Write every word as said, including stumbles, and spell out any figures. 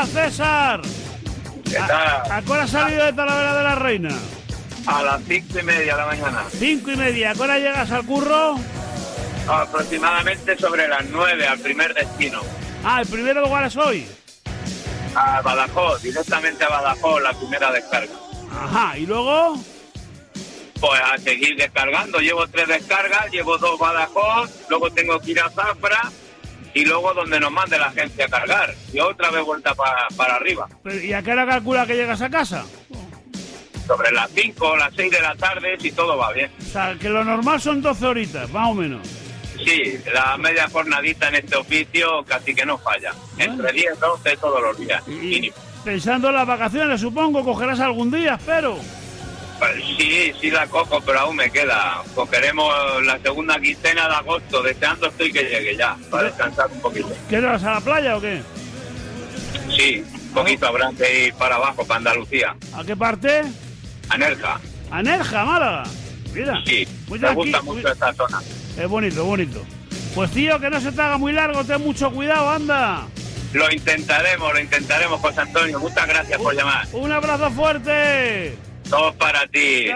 Buenas, César. ¿Qué tal? ¿A, ¿A qué hora has salido de Talavera de la Reina? A las cinco y media de la mañana. Cinco y media. ¿A qué hora llegas al curro? Aproximadamente sobre las nueve, al primer destino. Ah, ¿el primero lugar es hoy? A Badajoz, directamente a Badajoz, la primera descarga. Ajá, ¿y luego? Pues a seguir descargando. Llevo tres descargas, llevo dos Badajoz, luego tengo que ir a Zafra y luego donde nos mande la agencia a cargar. Y otra vez vuelta pa, para arriba. ¿Y a qué hora calcula que llegas a casa? Sobre las cinco o las seis de la tarde, si todo va bien. O sea, que lo normal son doce horitas, más o menos. Sí, la media jornadita en este oficio casi que no falla. Bueno. Entre diez y doce todos los días. Y mínimo. pensando en las vacaciones, supongo, cogerás algún día, espero. Pues sí, sí la cojo, pero aún me queda. Cogeremos la segunda quincena de agosto. Deseando estoy que llegue ya, para descansar un poquito. ¿Qué te vas a la playa o qué? Sí, un poquito habrá que ir para abajo, para Andalucía. ¿A qué parte? A Nerja. A Nerja, Málaga. Mira. Sí, muy me tranqui- gusta mucho muy- esta zona. Es bonito, bonito. Pues tío, que no se te haga muy largo, ten mucho cuidado, anda. Lo intentaremos, lo intentaremos, José Antonio. Muchas gracias por llamar. Un abrazo fuerte. Todos para ti.